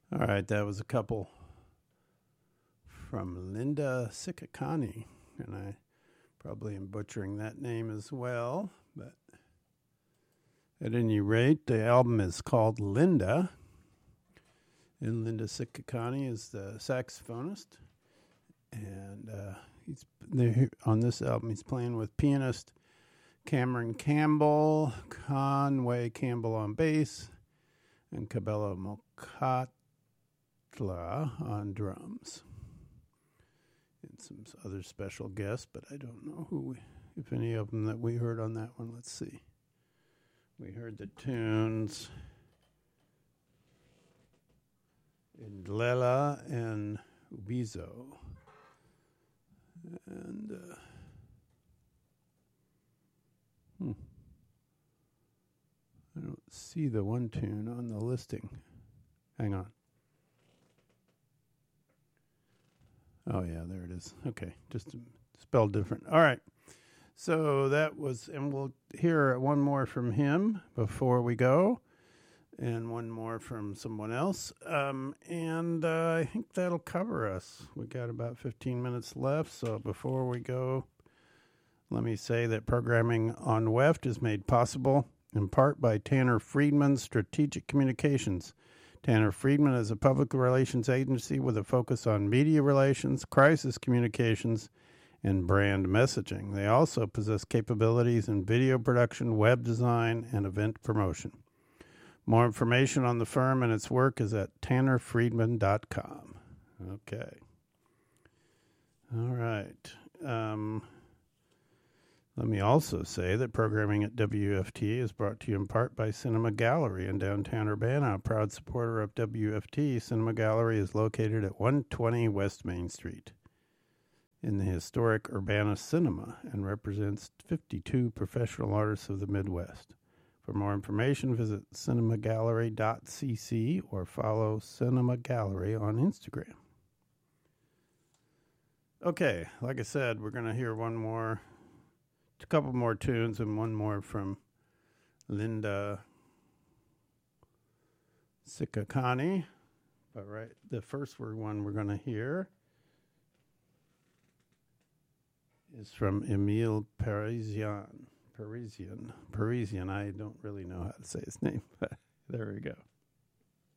All right, that was a couple from Linda Sikakani, and I probably am butchering that name as well, but at any rate, the album is called Linda, and Linda Sikakani is the saxophonist, and he's on this album. He's playing with pianist Cameron Campbell, Conway Campbell on bass, and Cabela Mokatla on drums. And some other special guests, but I don't know if any of them that we heard on that one. Let's see. We heard the tunes Indlela and Ubizo. And I don't see the one tune on the listing. Hang on. Oh, yeah, there it is. Okay, just spelled different. All right. So that was, and we'll hear one more from him before we go, and one more from someone else. And I think that'll cover us. We got about 15 minutes left. So before we go, let me say that programming on WEFT is made possible in part by Tanner Friedman Strategic Communications. Tanner Friedman is a public relations agency with a focus on media relations, crisis communications, and brand messaging. They also possess capabilities in video production, web design, and event promotion. More information on the firm and its work is at tannerfriedman.com. Okay. All right. Let me also say that programming at WFT is brought to you in part by Cinema Gallery in downtown Urbana, a proud supporter of WFT. Cinema Gallery is located at 120 West Main Street in the historic Urbana Cinema and represents 52 professional artists of the Midwest. For more information, visit cinemagallery.cc or follow Cinema Gallery on Instagram. Okay, like I said, we're going to hear a couple more tunes and one more from Linda Sikakani. But the first one we're going to hear is from Emile Parisian. I don't really know how to say his name, but there we go.